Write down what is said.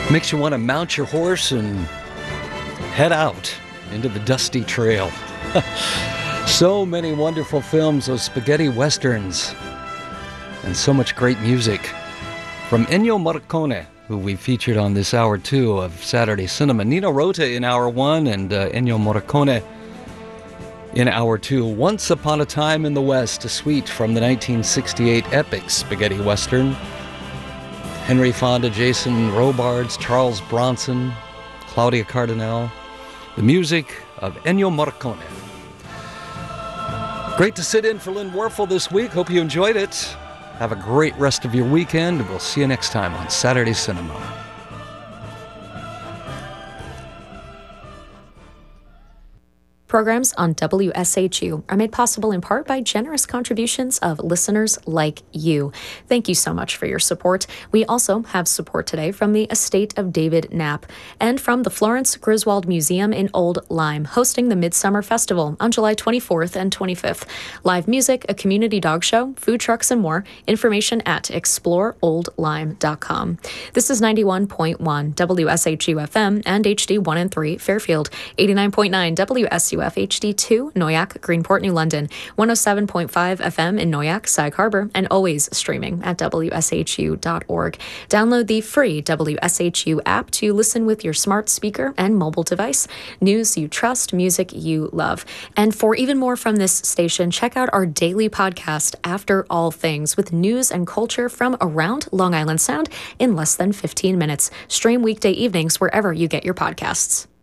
Makes you want to mount your horse and head out into the dusty trail. So many wonderful films, those spaghetti westerns, and so much great music from Ennio Morricone, who we featured on this hour 2 of Saturday Cinema. Nino Rota in hour 1 and Ennio Morricone in hour 2. Once Upon a Time in the West, a suite from the 1968 epic spaghetti western. Henry Fonda, Jason Robards, Charles Bronson, Claudia Cardinale. The music of Ennio Morricone. Great to sit in for Lynn Werfel this week. Hope you enjoyed it. Have a great rest of your weekend. We'll see you next time on Saturday Cinema. Programs on WSHU are made possible in part by generous contributions of listeners like you. Thank you so much for your support. We also have support today from the estate of David Knapp and from the Florence Griswold Museum in Old Lyme, hosting the Midsummer Festival on July 24th and 25th. Live music, a community dog show, food trucks, and more. Information at exploreoldlyme.com. This is 91.1 WSHU FM and HD 1 and 3 Fairfield, 89.9 WSU HD2, Noyak, Greenport, New London, 107.5 FM in Noyak, Sag Harbor, and always streaming at WSHU.org. Download the free WSHU app to listen with your smart speaker and mobile device. News you trust, music you love. And for even more from this station, check out our daily podcast, After All Things, with news and culture from around Long Island Sound in less than 15 minutes. Stream weekday evenings wherever you get your podcasts.